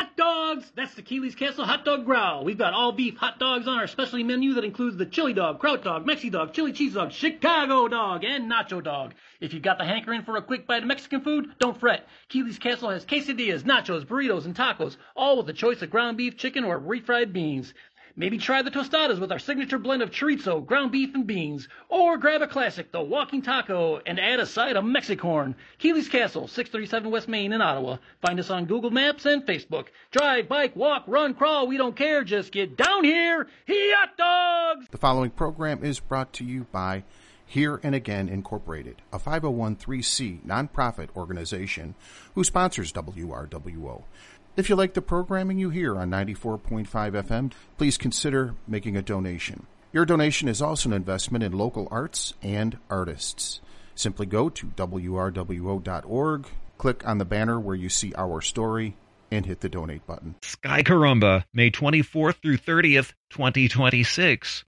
Hot dogs! That's the Keeley's Castle Hot Dog Growl. We've got all beef hot dogs on our specialty menu that includes the chili dog, kraut dog, Mexi dog, chili cheese dog, Chicago dog, and nacho dog. If you've got the hankering for a quick bite of Mexican food, don't fret. Keeley's Castle has quesadillas, nachos, burritos, and tacos, all with a choice of ground beef, chicken, or refried beans. Maybe try the tostadas with our signature blend of chorizo, ground beef, and beans. Or grab a classic, the walking taco, and add a side of Mexicorn. Keeley's Castle, 637 West Main in Ottawa. Find us on Google Maps and Facebook. Drive, bike, walk, run, crawl, we don't care. Just get down here. Hot dogs! The following program is brought to you by Here and Again Incorporated, a 501(c) nonprofit organization who sponsors WRWO. If you like the programming you hear on 94.5 FM, please consider making a donation. Your donation is also an investment in local arts and artists. Simply go to WRWO.org, click on the banner where you see our story, and hit the donate button. Sky Carumba, May 24th through 30th, 2026.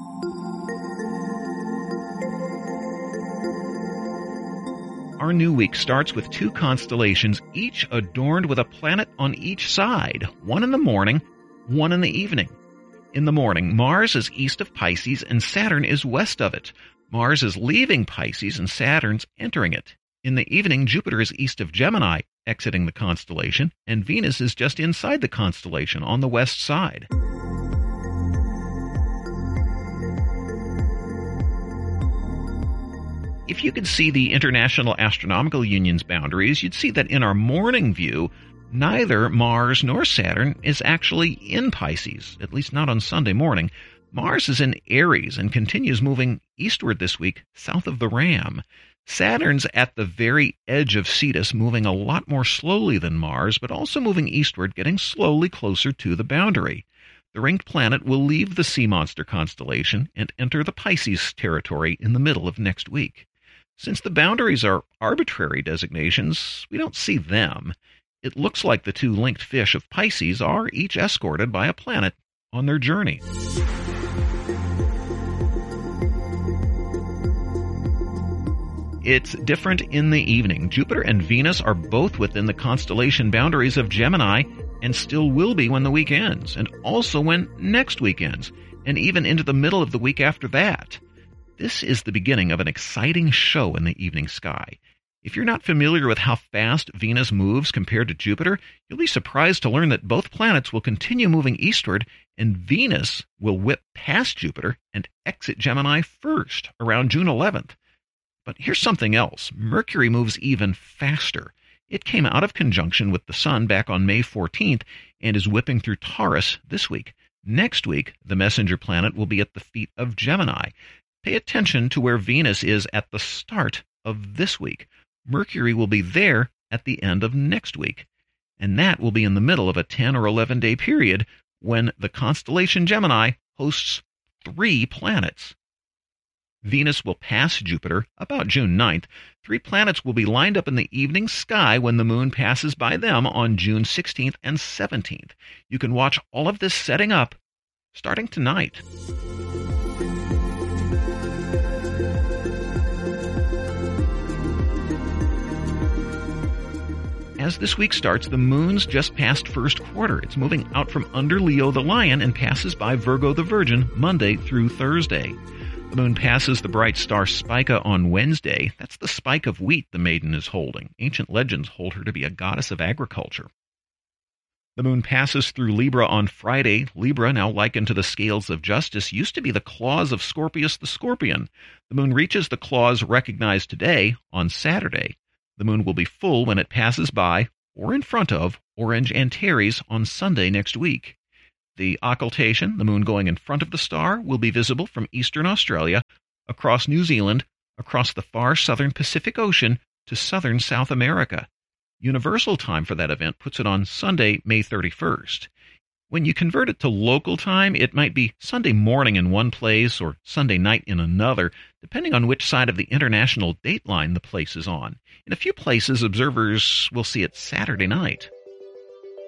Our new week starts with two constellations, each adorned with a planet on each side, one in the morning, one in the evening. In the morning, Mars is east of Pisces and Saturn is west of it. Mars is leaving Pisces and Saturn's entering it. In the evening, Jupiter is east of Gemini, exiting the constellation, and Venus is just inside the constellation on the west side. If you could see the International Astronomical Union's boundaries, you'd see that in our morning view, neither Mars nor Saturn is actually in Pisces, at least not on Sunday morning. Mars is in Aries and continues moving eastward this week, south of the Ram. Saturn's at the very edge of Cetus, moving a lot more slowly than Mars, but also moving eastward, getting slowly closer to the boundary. The ringed planet will leave the Sea Monster constellation and enter the Pisces territory in the middle of next week. Since the boundaries are arbitrary designations, we don't see them. It looks like the two linked fish of Pisces are each escorted by a planet on their journey. It's different in the evening. Jupiter and Venus are both within the constellation boundaries of Gemini and still will be when the week ends, and also when next week ends, and even into the middle of the week after that. This is the beginning of an exciting show in the evening sky. If you're not familiar with how fast Venus moves compared to Jupiter, you'll be surprised to learn that both planets will continue moving eastward, and Venus will whip past Jupiter and exit Gemini first, around June 11th. But here's something else. Mercury moves even faster. It came out of conjunction with the Sun back on May 14th and is whipping through Taurus this week. Next week, the messenger planet will be at the feet of Gemini. Pay attention to where Venus is at the start of this week. Mercury will be there at the end of next week. And that will be in the middle of a 10 or 11-day period when the constellation Gemini hosts 3 planets. Venus will pass Jupiter about June 9th. 3 planets will be lined up in the evening sky when the moon passes by them on June 16th and 17th. You can watch all of this setting up starting tonight. As this week starts, the moon's just past first quarter. It's moving out from under Leo the Lion and passes by Virgo the Virgin Monday through Thursday. The moon passes the bright star Spica on Wednesday. That's the spike of wheat the maiden is holding. Ancient legends hold her to be a goddess of agriculture. The moon passes through Libra on Friday. Libra, now likened to the scales of justice, used to be the claws of Scorpius the scorpion. The moon reaches the claws recognized today on Saturday. The moon will be full when it passes by, or in front of, Orange Antares on Sunday next week. The occultation, the moon going in front of the star, will be visible from eastern Australia, across New Zealand, across the far southern Pacific Ocean to southern South America. Universal time for that event puts it on Sunday, May 31st. When you convert it to local time, it might be Sunday morning in one place or Sunday night in another, depending on which side of the international date line the place is on. In a few places, observers will see it Saturday night.